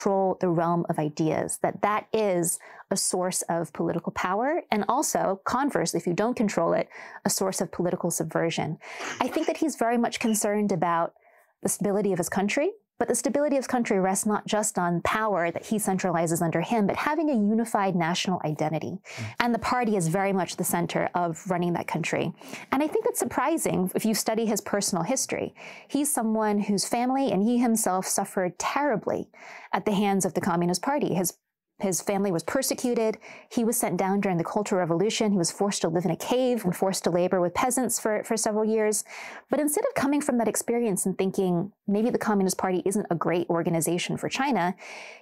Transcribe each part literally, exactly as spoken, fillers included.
control the realm of ideas, that that is a source of political power, and also, conversely, if you don't control it, a source of political subversion. I think that he's very much concerned about the stability of his country, but the stability of his country rests not just on power that he centralizes under him, but having a unified national identity. Mm. And the party is very much the center of running that country. And I think that's surprising if you study his personal history. He's someone whose family and he himself suffered terribly at the hands of the Communist Party. His His family was persecuted. He was sent down during the Cultural Revolution. He was forced to live in a cave and forced to labor with peasants for, for several years. But instead of coming from that experience and thinking maybe the Communist Party isn't a great organization for China,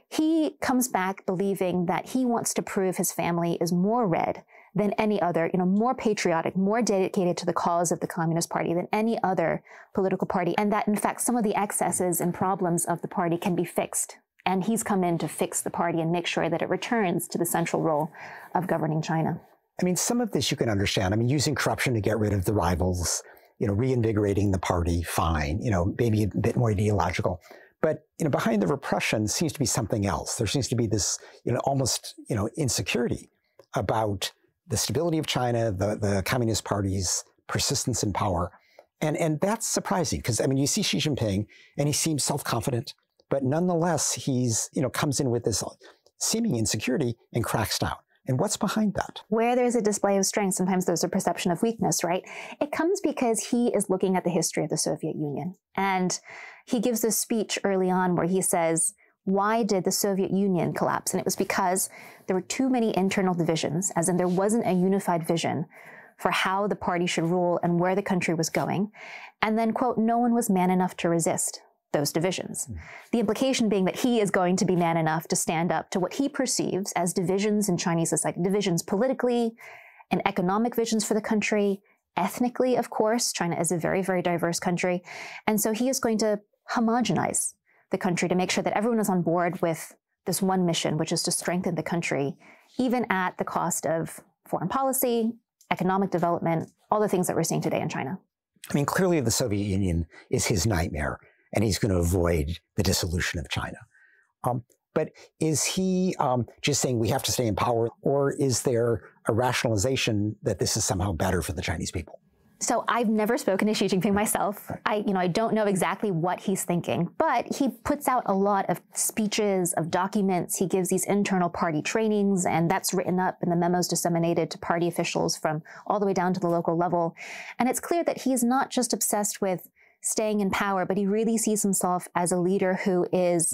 he comes back believing that he wants to prove his family is more red than any other, you know, more patriotic, more dedicated to the cause of the Communist Party than any other political party, and that in fact some of the excesses and problems of the party can be fixed. And he's come in to fix the party and make sure that it returns to the central role of governing China. I mean, some of this you can understand. I mean, using corruption to get rid of the rivals, you know, reinvigorating the party, fine, you know, maybe a bit more ideological. But, you know, behind the repression seems to be something else. There seems to be this, you know, almost, you know, insecurity about the stability of China, the, the Communist Party's persistence in power. And, and that's surprising because, I mean, you see Xi Jinping and he seems self-confident. But nonetheless, he's, you know, comes in with this seeming insecurity and cracks down. And what's behind that? Where there's a display of strength, sometimes there's a perception of weakness, right? It comes because he is looking at the history of the Soviet Union. And he gives this speech early on where he says, why did the Soviet Union collapse? And it was because there were too many internal divisions, as in there wasn't a unified vision for how the party should rule and where the country was going. And then, quote, no one was man enough to resist those divisions. Mm. The implication being that he is going to be man enough to stand up to what he perceives as divisions in Chinese society, divisions politically and economic visions for the country, ethnically, of course. China is a very, very diverse country. And so he is going to homogenize the country to make sure that everyone is on board with this one mission, which is to strengthen the country, even at the cost of foreign policy, economic development, all the things that we're seeing today in China. I mean, clearly the Soviet Union is his nightmare, and he's going to avoid the dissolution of China. Um, but is he um, just saying we have to stay in power, or is there a rationalization that this is somehow better for the Chinese people? So I've never spoken to Xi Jinping myself. I, you know, I don't know exactly what he's thinking, but he puts out a lot of speeches, of documents. He gives these internal party trainings, and that's written up in the memos disseminated to party officials from all the way down to the local level. And it's clear that he's not just obsessed with staying in power, but he really sees himself as a leader who is,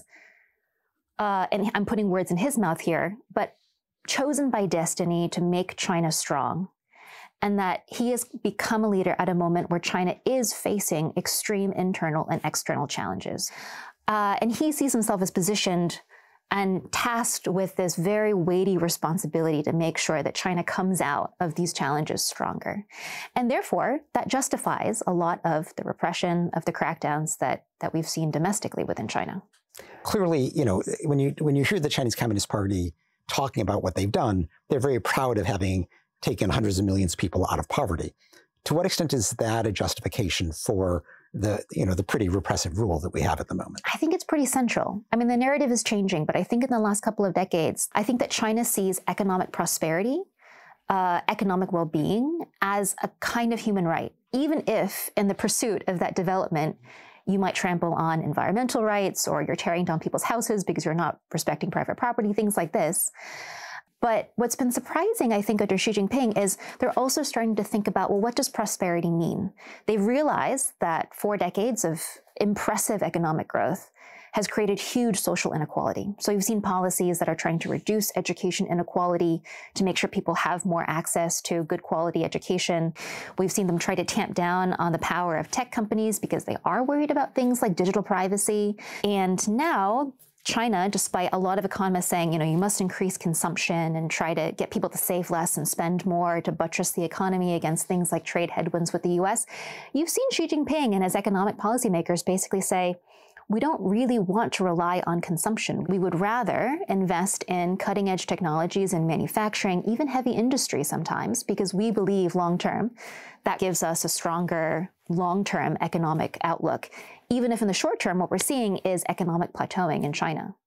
uh, and I'm putting words in his mouth here, but chosen by destiny to make China strong. And that he has become a leader at a moment where China is facing extreme internal and external challenges. Uh, and he sees himself as positioned and tasked with this very weighty responsibility to make sure that China comes out of these challenges stronger. And therefore, that justifies a lot of the repression, of the crackdowns that, that we've seen domestically within China. Clearly, you know, when you, when you hear the Chinese Communist Party talking about what they've done, they're very proud of having taken hundreds of millions of people out of poverty. To what extent is that a justification for the, you know, the pretty repressive rule that we have at the moment? I think it's pretty central. I mean, the narrative is changing, but I think in the last couple of decades, I think that China sees economic prosperity, uh, economic well-being as a kind of human right, even if in the pursuit of that development, you might trample on environmental rights or you're tearing down people's houses because you're not respecting private property, things like this. But what's been surprising, I think, under Xi Jinping is they're also starting to think about, well, what does prosperity mean? They realize that four decades of impressive economic growth has created huge social inequality. So you've seen policies that are trying to reduce education inequality to make sure people have more access to good quality education. We've seen them try to tamp down on the power of tech companies because they are worried about things like digital privacy. And now China, despite a lot of economists saying, you know, you must increase consumption and try to get people to save less and spend more to buttress the economy against things like trade headwinds with the U S, you've seen Xi Jinping and his economic policymakers basically say, we don't really want to rely on consumption. We would rather invest in cutting-edge technologies and manufacturing, even heavy industry sometimes, because we believe long-term that gives us a stronger long-term economic outlook, even if in the short term what we're seeing is economic plateauing in China.